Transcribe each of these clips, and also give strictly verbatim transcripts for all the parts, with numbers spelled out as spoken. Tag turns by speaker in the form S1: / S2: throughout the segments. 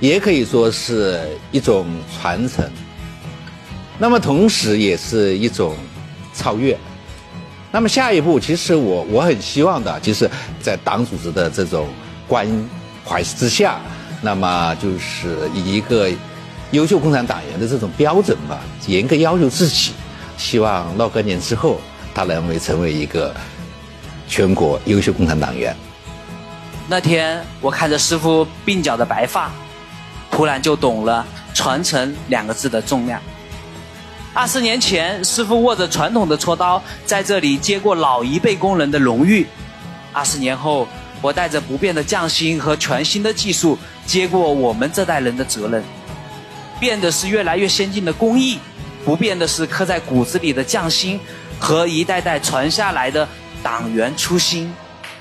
S1: 也可以说是一种传承。那么同时也是一种超越。那么下一步，其实我我很希望的，就是在党组织的这种关怀之下，那么就是以一个优秀共产党员的这种标准吧，严格要求自己，希望若干年之后，他能会成为一个全国优秀共产党员。
S2: 那天我看着师傅鬓角的白发，突然就懂了传承两个字的重量。二十年前，师傅握着传统的锉刀，在这里接过老一辈工人的荣誉。二十年后，我带着不变的匠心和全新的技术，接过我们这代人的责任。变的是越来越先进的工艺，不变的是刻在骨子里的匠心和一代代传下来的党员初心。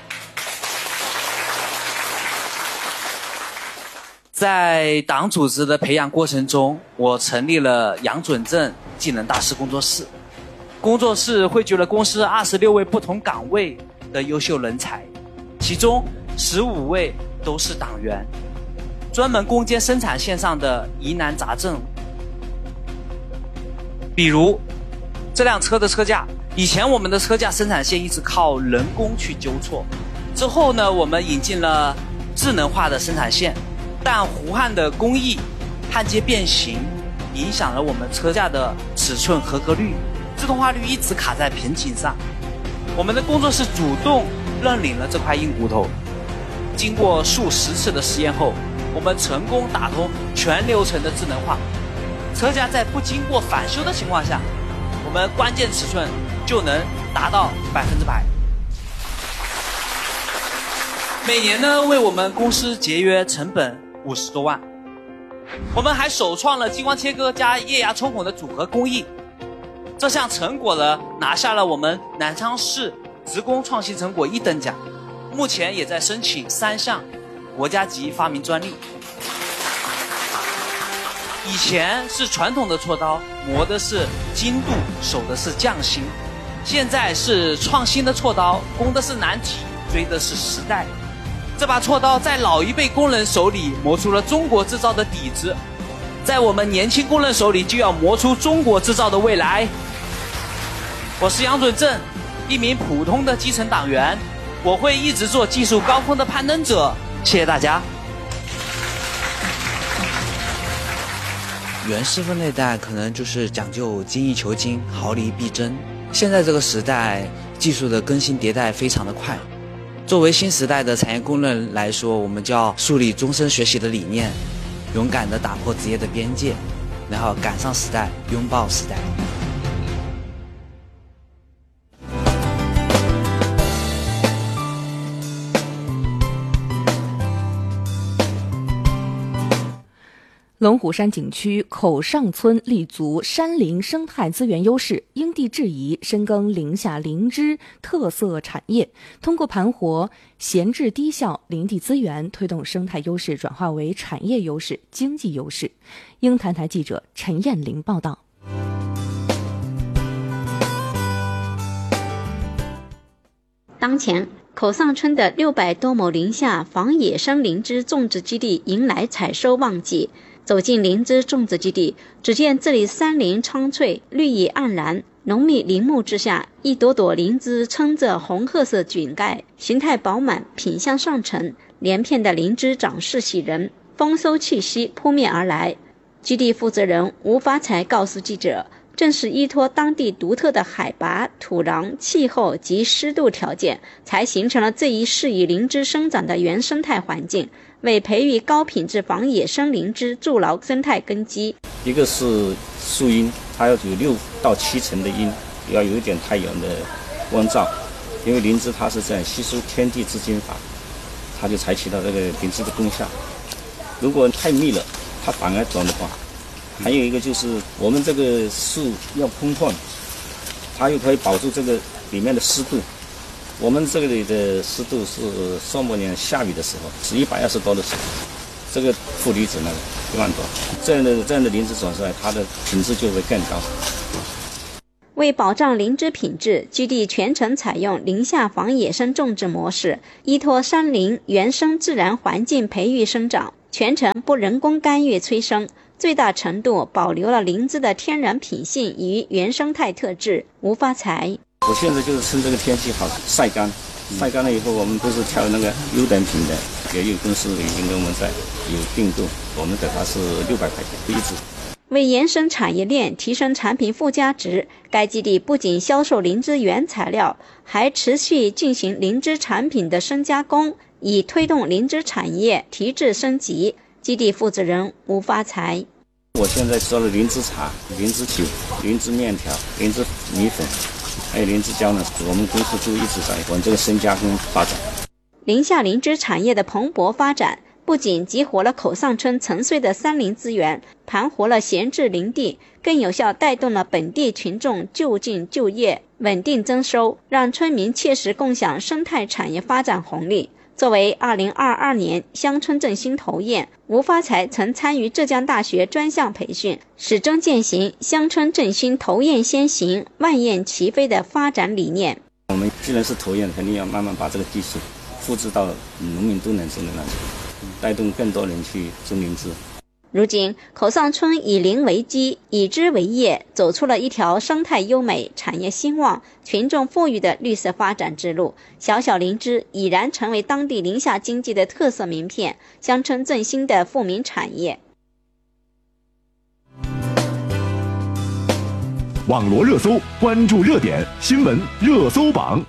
S2: 在党组织的培养过程中，我成立了杨准正技能大师工作室。工作室汇聚了公司二十六位不同岗位的优秀人才，其中十五位都是党员，专门攻坚生产线上的疑难杂症。比如这辆车的车架，以前我们的车架生产线一直靠人工去纠错，之后呢，我们引进了智能化的生产线，但胡汉的工艺焊接变形影响了我们车架的尺寸合格率，自动化率一直卡在瓶颈上。我们的工作室主动认领了这块硬骨头，经过数十次的实验后，我们成功打通全流程的智能化，车架在不经过返修的情况下，我们关键尺寸就能达到百分之百。每年呢，为我们公司节约成本五十多万。我们还首创了激光切割加液压抽孔的组合工艺，这项成果呢，拿下了我们南昌市职工创新成果一等奖，目前也在申请三项国家级发明专利。以前是传统的锉刀，磨的是精度，守的是匠心；现在是创新的锉刀，攻的是难题，追的是时代。这把锉刀在老一辈工人手里磨出了中国制造的底子，在我们年轻工人手里就要磨出中国制造的未来。我是杨准正，一名普通的基层党员，我会一直做技术高峰的攀登者。谢谢大家。袁师傅那代可能就是讲究精益求精，毫厘必争。现在这个时代，技术的更新迭代非常的快。作为新时代的产业工人来说，我们就要树立终身学习的理念，勇敢地打破职业的边界，然后赶上时代，拥抱时代。
S3: 龙虎山景区口上村立足山林生态资源优势，因地制宜深耕林下灵芝特色产业，通过盘活闲置低效林地资源，推动生态优势转化为产业优势、经济优势。鹰潭台记者陈燕玲报道。
S4: 当前，口上村的六百多亩林下仿野生灵芝种植基地迎来采收旺季。走进灵芝种植基地，只见这里山林苍翠，绿意盎然，浓密林木之下，一朵朵灵芝撑着红褐色菌盖，形态饱满，品相上乘，连片的灵芝长势喜人，丰收气息扑面而来。基地负责人吴发财告诉记者，正是依托当地独特的海拔、土壤、气候及湿度条件，才形成了这一适宜灵芝生长的原生态环境，为培育高品质仿野生灵芝筑牢生态根基。
S5: 一个是树荫，它要有六到七层的荫，要有一点太阳的光照，因为灵芝它是在吸收天地之精华，它就才起到这个灵芝的功效。如果太密了，它反而长得不好。还有一个就是我们这个树要空旷，它又可以保住这个里面的湿度。我们这里的湿度是上半年下雨的时候是一百二十多的时候，这个负离子那个一万多，这样的这样的灵芝种出来，它的品质就会更高。
S4: 为保障灵芝品质，基地全程采用林下仿野生种植模式，依托山林原生自然环境培育生长， 全程不人工干预催生，最大程度保留了灵芝的天然品性与原生态特质。吴发财，
S5: 我现在就是趁这个天气好晒干，晒干了以后，我们不是挑那个优等品的，也有公司已经跟我们在有订购，我们给它是六百块钱一支。
S4: 为延伸产业链，提升产品附加值，该基地不仅销售灵芝原材料，还持续进行灵芝产品的深加工，以推动灵芝产业提质升级。基地负责人吴发财，
S5: 我现在做了灵芝茶、灵芝酒、灵芝面条、灵芝米粉，还有灵芝胶呢。我们公司都一直在往这个深加工发展。
S4: 宁夏灵芝产业的蓬勃发展，不仅激活了口上村沉睡的山林资源，盘活了闲置林地，更有效带动了本地群众就近就业、稳定增收，让村民切实共享生态产业发展红利。作为二零二二年乡村振兴头雁，吴发财曾参与浙江大学专项培训，始终践行乡村振兴头雁先行、万雁齐飞的发展理念。
S5: 我们既然是头雁，肯定要慢慢把这个技术复制到农民都能种的那种，带动更多人去种灵芝。
S4: 如今，口上村以林为基，以芝为业，走出了一条生态优美、产业兴旺、群众富裕的绿色发展之路。小小灵芝已然成为当地宁夏经济的特色名片，乡村振兴的富民产业。
S6: 网罗热搜，关注热点新闻热搜榜。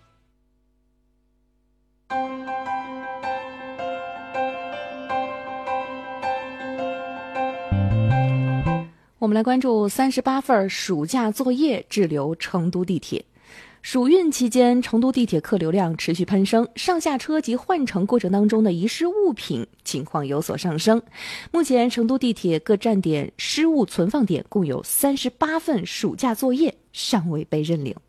S3: 我们来关注三十八份暑假作业滞留成都地铁。暑运期间，成都地铁客流量持续攀升，上下车及换乘过程当中的遗失物品情况有所上升。目前，成都地铁各站点失物存放点共有三十八份暑假作业尚未被认领。